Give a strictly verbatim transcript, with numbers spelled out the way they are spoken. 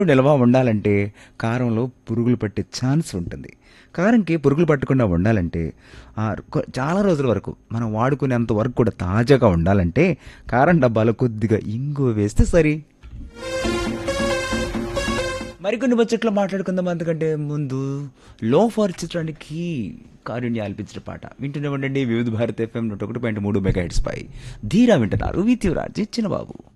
నిల్వ ఉండాలంటే కారంలో పురుగులు పట్టే ఛాన్స్ ఉంటుంది. కారంకి పురుగులు పట్టకుండా ఉండాలంటే ఆహ్, కొ చాలా రోజుల వరకు మనం వాడుకునేంత వరకు కూడా తాజాగా ఉండాలంటే కారం డబ్బాలో కొద్దిగా ఇంగువ వేస్తే సరి. మరికొన్ని ముచ్చట్లు మాట్లాడుకుందాం. అంతకంటే ముందు లోఫర్ చిత్రానికి కారుణ్య ఆలపించిన పాట వింటూనే ఉండండి. వివిధ భారత్ ఎఫ్ఎం నూట ఒకటి పాయింట్ మూడు మెగా హెడ్స్ పై ధీరా వింటున్నారు. విత్యురాజ్ చిన్నబాబు.